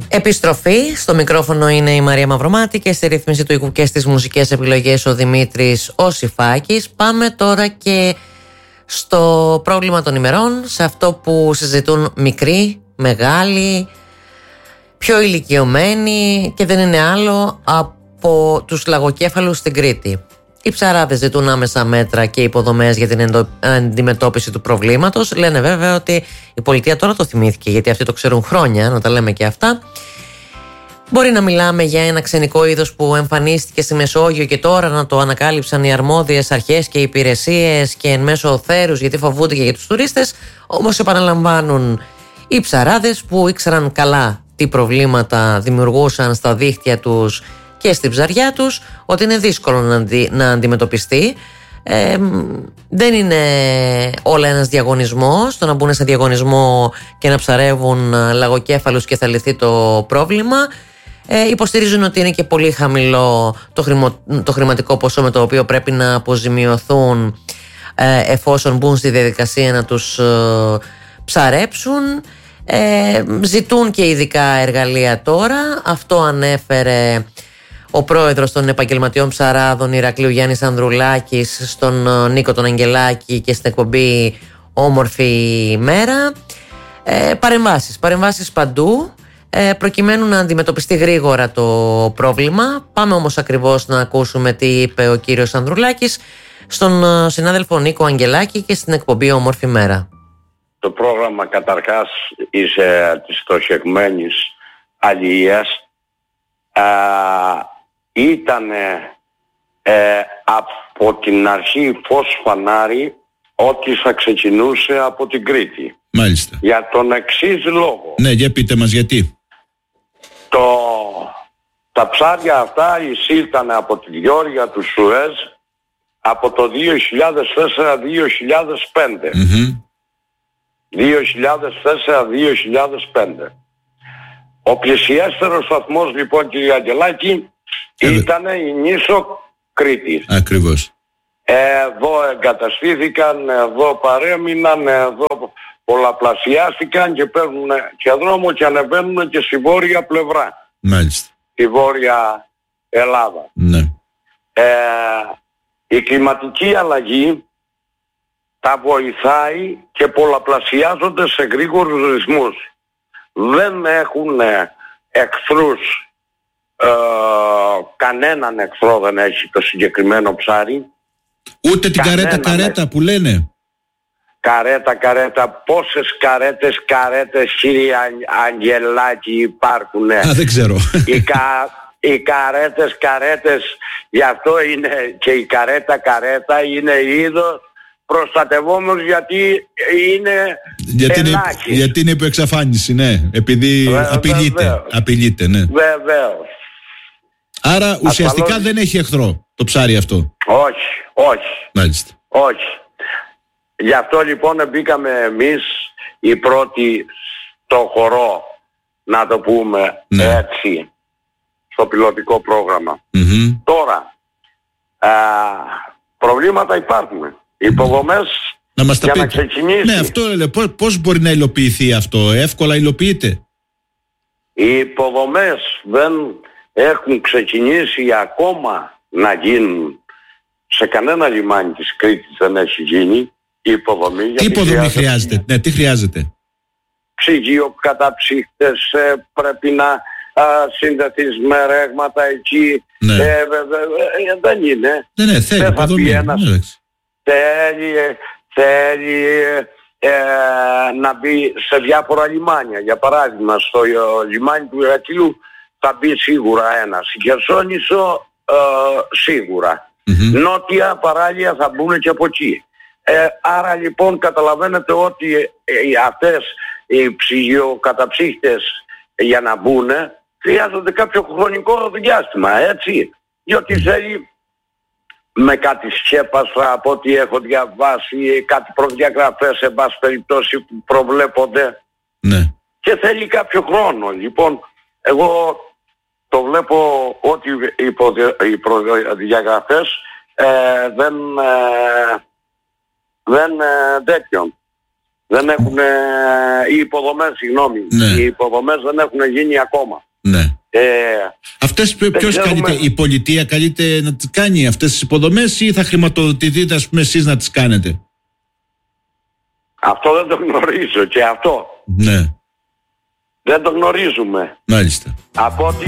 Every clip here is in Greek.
Επιστροφή. Στο μικρόφωνο είναι η Μαρία Μαυρομάτη και στη ρύθμιση του οίκου και στις μουσικές επιλογές ο Δημήτρης Οσιφάκης. Πάμε τώρα και στο πρόβλημα των ημερών, σε αυτό που συζητούν μικροί, μεγάλοι, πιο ηλικιωμένοι, και δεν είναι άλλο από τους λαγοκέφαλους στην Κρήτη. Οι ψαράδες ζητούν άμεσα μέτρα και υποδομές για την αντιμετώπιση του προβλήματος. Λένε βέβαια ότι η πολιτεία τώρα το θυμήθηκε, γιατί αυτοί το ξέρουν χρόνια, να τα λέμε και αυτά. Μπορεί να μιλάμε για ένα ξενικό είδος που εμφανίστηκε στη Μεσόγειο και τώρα να το ανακάλυψαν οι αρμόδιες αρχές και υπηρεσίες και εν μέσω θέρους, γιατί φοβούνται και για τους τουρίστες. Όμως επαναλαμβάνουν οι ψαράδες, που ήξεραν καλά τι προβλήματα δημιουργούσαν στα δίχτυα τους και στην ψαριά τους, ότι είναι δύσκολο να αντιμετωπιστεί. Δεν είναι όλα ένας διαγωνισμός, το να μπουν σε διαγωνισμό και να ψαρεύουν λαγοκέφαλους και θα λυθεί το πρόβλημα. Υποστηρίζουν ότι είναι και πολύ χαμηλό το χρηματικό ποσό με το οποίο πρέπει να αποζημιωθούν εφόσον μπουν στη διαδικασία να τους ψαρέψουν. Ζητούν και ειδικά εργαλεία τώρα. Αυτό ανέφερε ο πρόεδρος των επαγγελματιών ψαράδων Ηρακλείου Γιάννης Ανδρουλάκης στον Νίκο τον Αγγελάκη και στην εκπομπή Όμορφη Μέρα. Παρεμβάσεις παντού προκειμένου να αντιμετωπιστεί γρήγορα το πρόβλημα. Πάμε όμως ακριβώς να ακούσουμε τι είπε ο κύριος Ανδρουλάκης στον συνάδελφο Νίκο Αγγελάκη και στην εκπομπή Όμορφη Μέρα. Το πρόγραμμα καταρχάς της στοχευμένης αλληλείας ήταν από την αρχή φως φανάρι ότι θα ξεκινούσε από την Κρήτη. Μάλιστα. Για τον εξής λόγο. Ναι, για πείτε μας γιατί. Τα ψάρια αυτά εισήλθαν από τη διόρυγα του Σουέζ από το 2004-2005. 2004-2005. Ο πλησιέστερος σταθμός λοιπόν, κύριε Αγγελάκη, ήταν η νήσο Κρήτης. Ακριβώς. Εδώ εγκαταστήθηκαν, εδώ παρέμειναν, εδώ πολλαπλασιάστηκαν και παίρνουν και δρόμο και ανεβαίνουν και στη βόρεια πλευρά. Μάλιστα. Στη βόρεια Ελλάδα. Ναι. Η κλιματική αλλαγή τα βοηθάει και πολλαπλασιάζονται σε γρήγορους ρυθμούς. Δεν έχουν εχθρούς, κανέναν εχθρό δεν έχει το συγκεκριμένο ψάρι. Ούτε την καρέτα που λένε. Καρέτα, πόσες καρέτες κύριε Αγγελάκη υπάρχουν. Δεν ξέρω. Οι καρέτες, γι' αυτό είναι και η καρέτα είναι είδος προστατευόμενος, γιατί είναι ελάχιστος. Γιατί είναι υπό εξαφάνιση, ναι. Επειδή απειλείται, ναι. Βεβαίως. Άρα ουσιαστικά δεν έχει εχθρό το ψάρι αυτό. Όχι. Μάλιστα. Όχι. Γι' αυτό λοιπόν μπήκαμε εμείς οι πρώτοι στο χορό, να το πούμε έτσι, στο πιλωτικό πρόγραμμα. Τώρα, προβλήματα υπάρχουν. Υποδομές να μας για να ξεκινήσει. Ναι, αυτό λέει. Πώς μπορεί να υλοποιηθεί αυτό, εύκολα υλοποιείται? Οι υποδομές δεν έχουν ξεκινήσει ακόμα να γίνουν. Σε κανένα λιμάνι της Κρήτης δεν έχει γίνει η υποδομή. Τι υποδομή χρειάζεται? Ναι, τι χρειάζεται? Ψυγειοκαταψύχτες, πρέπει να συνδεθείς με ρέγματα εκεί. Ναι. Δεν είναι. Ναι, θέλει υποδομή. Θέλει να μπει σε διάφορα λιμάνια. Για παράδειγμα, στο λιμάνι του Ηρακλείου θα μπει σίγουρα ένα. Στη Χερσόνησο σίγουρα. Νότια παράλια θα μπουν και από εκεί. Άρα λοιπόν καταλαβαίνετε ότι αυτές οι ψυγειοκαταψύχτες για να μπουν χρειάζονται κάποιο χρονικό διάστημα, έτσι. Διότι θέλει με κάτι σκέπαστα, από ό,τι έχω διαβάσει, κάτι προδιαγραφές σε πάση περιπτώσει που προβλέπονται. Ναι. Και θέλει κάποιο χρόνο. Λοιπόν, εγώ το βλέπω ότι οι προδιαγραφές δεν τέτοιον. Δεν έχουν, οι υποδομές, συγγνώμη, οι υποδομές δεν έχουν γίνει ακόμα. Ναι. Αυτές ποιος καλείται, η πολιτεία καλείται να τις κάνει αυτές τις υποδομές ή θα χρηματοδοτηθείτε, ας πούμε, εσείς να τις κάνετε? Αυτό δεν το γνωρίζω και αυτό. Ναι. Δεν το γνωρίζουμε. Μάλιστα. Από ότι...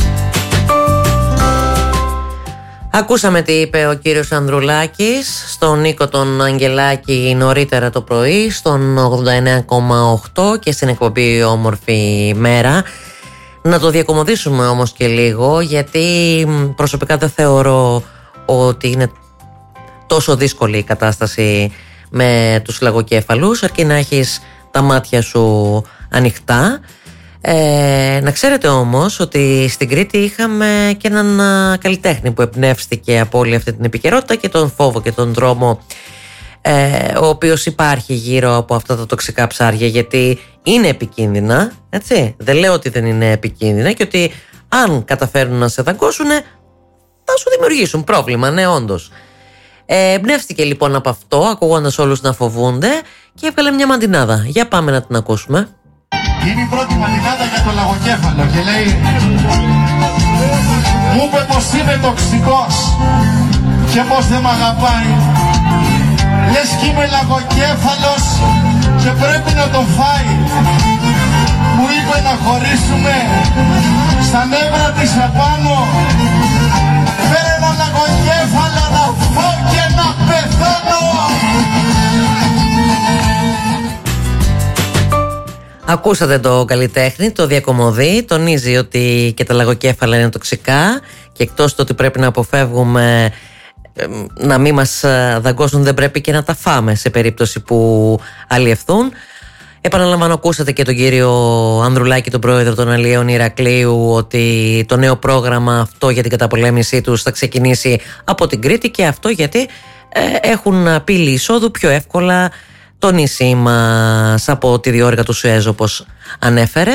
Ακούσαμε τι είπε ο κύριος Ανδρουλάκης στον Νίκο τον Αγγελάκη νωρίτερα το πρωί στον 89,8 και στην εκπομπή Όμορφη Μέρα. Να το διακομωδήσουμε όμως και λίγο, γιατί προσωπικά δεν θεωρώ ότι είναι τόσο δύσκολη η κατάσταση με τους λαγοκέφαλους, αρκεί να έχεις τα μάτια σου ανοιχτά. Να ξέρετε όμως ότι στην Κρήτη είχαμε και έναν καλλιτέχνη που εμπνεύστηκε από όλη αυτή την επικαιρότητα και τον φόβο και τον τρόμο ο οποίος υπάρχει γύρω από αυτά τα τοξικά ψάρια, γιατί είναι επικίνδυνα, έτσι. Δεν λέω ότι δεν είναι επικίνδυνα και ότι αν καταφέρουν να σε δαγκώσουν θα σου δημιουργήσουν πρόβλημα, ναι, όντως. Εμπνεύστηκε λοιπόν από αυτό, ακούγοντας όλους να φοβούνται, και έβγαλε μια μαντινάδα. Για πάμε να την ακούσουμε. Είναι η πρώτη μαντινάδα για το λαγοκέφαλο και λέει: μου είπε πως είμαι τοξικός και πως δεν μ' αγαπάει. Λες κι είμαι λαγοκέφαλος και πρέπει να το φάει. Μου είπε να χωρίσουμε στα νεύρα της απάνω. Φέρε ένα λαγοκέφαλο να φω και να πεθάνω. Ακούσατε το καλλιτέχνη, το διακομωδεί, τονίζει ότι και τα λαγοκέφαλα είναι τοξικά και εκτός του ότι πρέπει να αποφεύγουμε να μην μας δαγκώσουν, δεν πρέπει και να τα φάμε σε περίπτωση που αλλιευθούν. Επαναλαμβάνω, ακούσατε και τον κύριο Ανδρουλάκη, τον πρόεδρο των Αλλιέων Ηρακλείου, ότι το νέο πρόγραμμα αυτό για την καταπολέμησή τους θα ξεκινήσει από την Κρήτη, και αυτό γιατί έχουν πύλη εισόδου πιο εύκολα το νησί μας από τη διόρυγα του Σουέζ, όπως ανέφερε.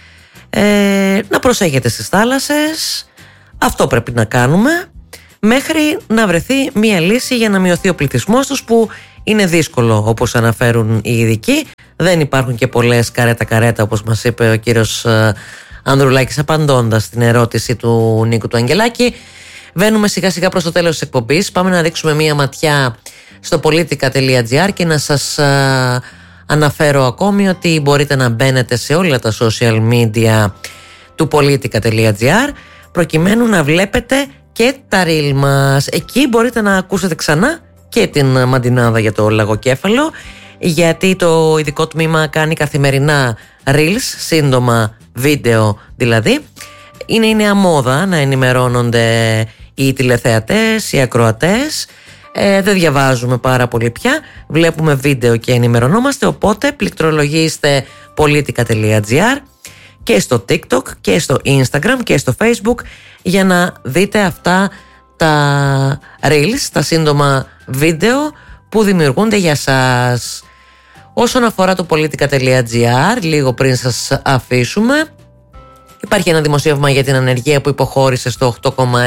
Να προσέχετε στις θάλασσες, αυτό πρέπει να κάνουμε, μέχρι να βρεθεί μία λύση για να μειωθεί ο πληθυσμός τους, που είναι δύσκολο όπως αναφέρουν οι ειδικοί. Δεν υπάρχουν και πολλές καρέτα όπως μας είπε ο κύριος Ανδρουλάκης απαντώντας στην ερώτηση του Νίκου του Αγγελάκη. Βαίνουμε σιγά σιγά προς το τέλος της εκπομπής. Πάμε να ρίξουμε μία ματιά στο politica.gr και να σας αναφέρω ακόμη ότι μπορείτε να μπαίνετε σε όλα τα social media του politica.gr προκειμένου να βλέπετε και τα reel μας. Εκεί μπορείτε να ακούσετε ξανά και την μαντινάδα για το λαγοκέφαλο, γιατί το ειδικό τμήμα κάνει καθημερινά reels, σύντομα βίντεο δηλαδή. Είναι η νέα μόδα να ενημερώνονται οι τηλεθεατές, οι ακροατές. Δεν διαβάζουμε πάρα πολύ πια, βλέπουμε βίντεο και ενημερωνόμαστε, οπότε πληκτρολογήστε politica.gr και στο TikTok και στο Instagram και στο Facebook για να δείτε αυτά τα reels, τα σύντομα βίντεο που δημιουργούνται για σας. Όσον αφορά το politica.gr, λίγο πριν σας αφήσουμε, υπάρχει ένα δημοσίευμα για την ανεργία που υποχώρησε στο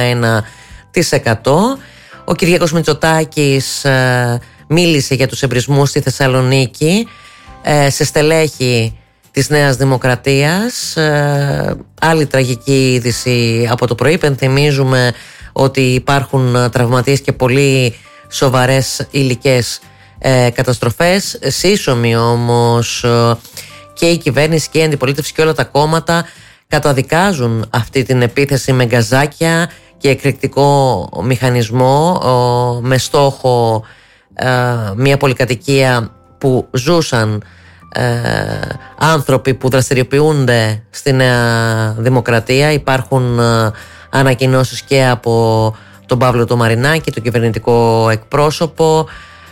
8,1%. Ο Κυριάκος Μητσοτάκης μίλησε για τους εμπρισμούς στη Θεσσαλονίκη σε στελέχη της Νέας Δημοκρατίας. Άλλη τραγική είδηση από το πρωί. Υπενθυμίζουμε ότι υπάρχουν τραυματίες και πολύ σοβαρές υλικές καταστροφές. Σύσσωμοι όμως και η κυβέρνηση και η αντιπολίτευση και όλα τα κόμματα καταδικάζουν αυτή την επίθεση με γκαζάκια και εκρηκτικό μηχανισμό με στόχο μια πολυκατοικία που ζούσαν άνθρωποι που δραστηριοποιούνται στη Νέα Δημοκρατία. Υπάρχουν ανακοινώσεις και από τον Παύλο το Μαρινάκη, το κυβερνητικό εκπρόσωπο.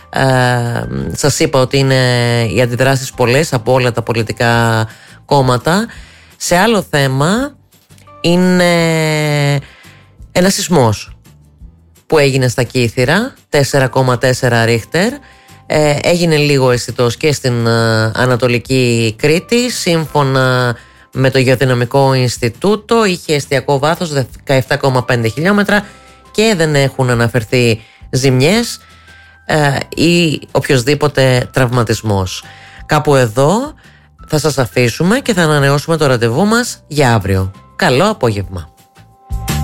Σας είπα ότι είναι οι αντιδράσεις πολλές από όλα τα πολιτικά κόμματα. Σε άλλο θέμα είναι ένας σεισμός που έγινε στα Κύθυρα, 4,4 ρίχτερ. Έγινε λίγο αισθητός και στην Ανατολική Κρήτη. Σύμφωνα με το Γεωδυναμικό Ινστιτούτο είχε εστιακό βάθος 17,5 χιλιόμετρα και δεν έχουν αναφερθεί ζημιές ή οποιοσδήποτε τραυματισμός. Κάπου εδώ θα σας αφήσουμε και θα ανανεώσουμε το ραντεβού μας για αύριο. Καλό απόγευμα.